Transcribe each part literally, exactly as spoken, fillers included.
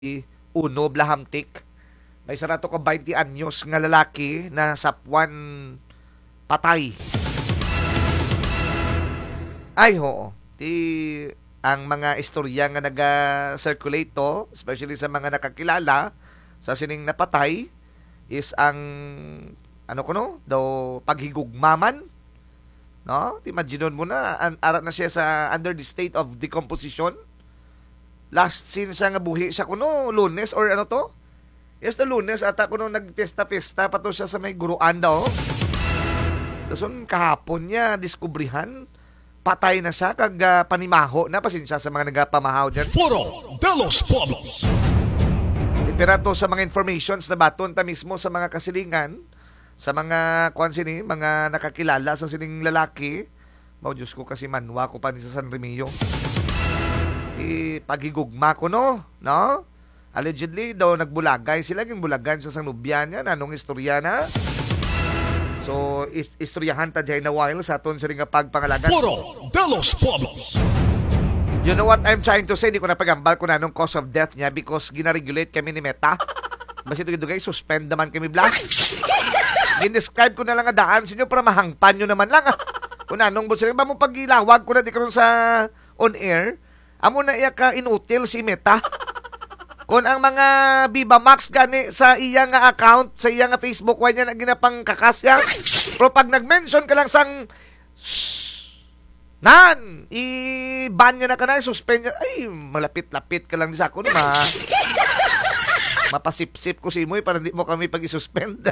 Uno Blahamtik. May sarato ka twenty anyos nga lalaki na sapwan patay. Ay, oo. Ti ang mga istorya nga naga-circulate to, especially sa mga nakakilala sa sining napatay, is ang ano ko no, daw paghigugmaman. No? Imagine mo na, an ara na siya sa under the state of decomposition. Last scene siya nga buhi siya kuno Lunes or ano to? Yes, the Lunes ata kuno nagpesta-pesta pa to siya sa may guruan daw. Dason kahapon niya diskubrihan patay na siya kag uh, panimaho na pasensya sa mga nagapamahaw diyan. Foro de los Pueblos. Pero to sa mga informations na baton ta mismo sa mga kasilingan, sa mga kuan sini, mga nakakilala sa sining lalaki. Mao Diyos ko kasi manwa ko pa ni sa San Remillo. I pagigugma ko no, no? Allegedly daw nagbulagay sila, ging bulagan sa sang nobya niya, nanong istorya na. So, is istoryahan ta jay na while sa aton sa nga pagpangalagan. Foro de los Pueblos. You know what I'm trying to say? Di ko napagambal ko na nung cause of death niya because ginaregulate kami ni Meta. Basta ito gay suspend naman kami black. Gin-describe ko na lang ang daan sa inyo para mahangpan nyo naman lang. Kung anong buso ba mo pag-ilawag ko na di karon sa on air, amo na iya ka inutil si Meta. Kung ang mga Viva Max gani sa iya nga account, sa iya nga Facebook, why niya na ginapang kakasya. Pero pag nag-mention ka lang sang nan, i-ban niya na ka na, suspend niya. Ay, malapit-lapit ka lang sa ako, ma. Mapasip-sip ko si Moy para hindi mo kami pag-isuspend.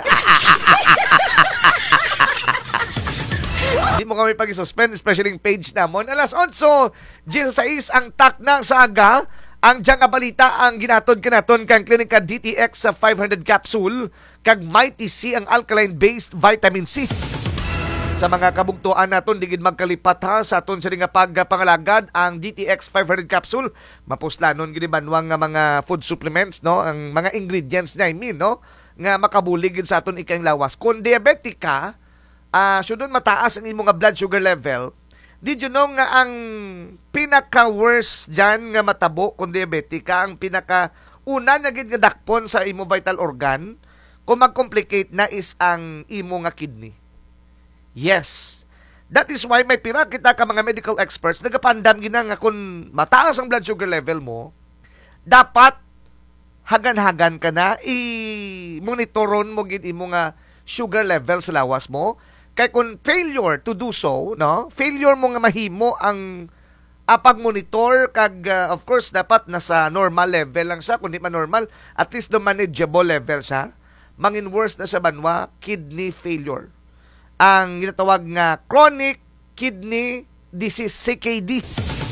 Hindi mo kami pag-isuspend, especially yung page namon. Alas otso, sais ang tak ng saga. Ang diyang balita ang ginatod kanaton kang klinika D T X sa five hundred capsule kag Mighty C ang alkaline-based vitamin C. Sa mga kabugtuan naton digid magkalipat ha sa aton sa nga pagpangalagad ang D T X five hundred capsule mapuslanon gid banwang nga mga food supplements no, ang mga ingredients niya I mean no nga makabulig gid sa aton ikang lawas. Kung diabetic ka, uh, sudon mataas ang imong blood sugar level. Did you know nga ang pinaka-worst dyan nga matabo kung diabetic ka, ang pinaka-una na gid nga dakpon sa imo vital organ, kung mag-complicate na is ang imo nga kidney. Yes. That is why may pira kita ka mga medical experts nagapandam gina nga kung mataas ang blood sugar level mo, dapat hagan-hagan ka na i-monitoron mo gid imo nga sugar level sa lawas mo. Kaya kung failure to do so, no? Failure mo nga mahimo ang uh, pag-monitor kag uh, of course dapat nasa normal level lang siya, kundi man normal, at least the manageable level siya. Mangin worse na siya banwa, kidney failure. Ang ginatawag nga chronic kidney disease, C K D.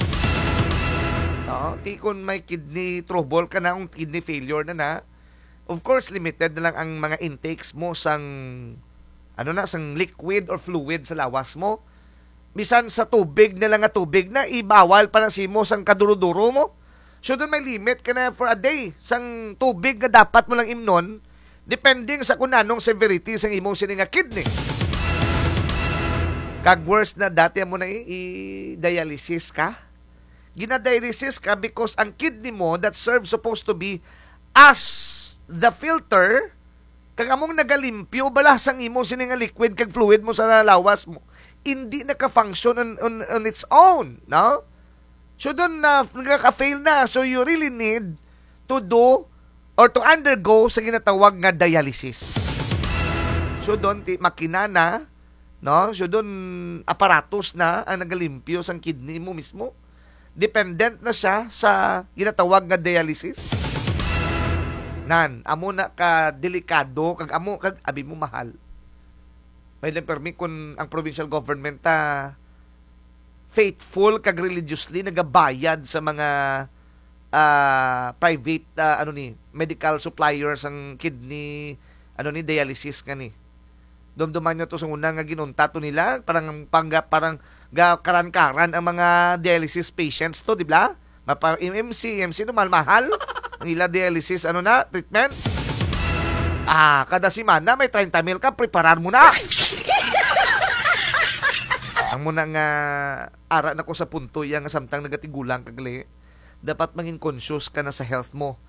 No? Di kung may kidney trouble ka na, ang kidney failure na na, of course limited na lang ang mga intakes mo sang ano na, sang liquid or fluid sa lawas mo. Bisan sa tubig na lang nga tubig na, ibawal pa na simo sang kaduro-duro mo. So doon may limit ka na for a day. Sang tubig na dapat mo lang imnon, depending sa kung anong severity sang imong sini nga kidney. Kag worse na dati mo na i-dialysis ka. Gina-dialysis ka because ang kidney mo that serves supposed to be as the filter kag among nagalimpyo balasang imo sini nga liquid kag fluid mo sa lawas mo, hindi naka-function on, on, on its own, no? So doon na uh, nagka-fail na, so you really need to do or to undergo sa ginatawag nga dialysis. So doon ti makina na, no? So doon aparatos na ang nagalimpyo sang kidney mo mismo. Dependent na siya sa ginatawag nga dialysis. Nan, amo na ka delikado kag amo kag abi mo mahal. May lang permi kung ang provincial government ta faithful kag religiously nagabayad sa mga uh, private uh, ano ni medical suppliers ang kidney ano ni dialysis kani. Dumduman nyo to sa una nga ginunta to nila parang pangga parang ga karan-karan ang mga dialysis patients to, di ba? Mapa M M C, M C no mahal. Ang ila dialysis, ano na, treatment? Ah, kada simana may thirty mil ka, preparar mo na. Ang muna nga, ara na ko sa punto, yung samtang nagatigulang kagali, dapat maging conscious ka na sa health mo.